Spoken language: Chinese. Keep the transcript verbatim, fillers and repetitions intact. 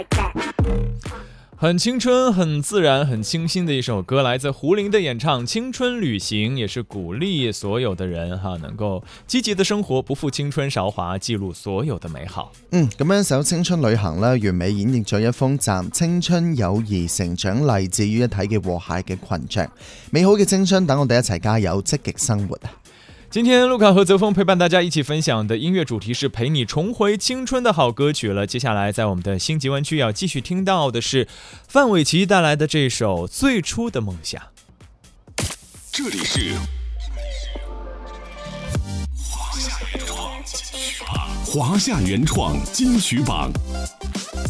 很青春很自然很清新的一首歌，来自胡林的演唱《青春旅行》，也是鼓励所有的人哈能够积極的生活，不負青春韶華，記錄所有的美好。 嗯，咁樣首《青春旅行》咧，完美演繹咗一封集青春、友誼、成長勵志於一體嘅和諧嘅群像。美好嘅青春，等我哋一齊加油，積極生活啊！ 今天路卡和泽峰陪伴大家一起分享的音乐主题是陪你重回青春的好歌曲了。接下来在我们的星级湾区要继续听到的是范玮琪带来的这首《最初的梦想》。 这里是华夏原创金曲榜。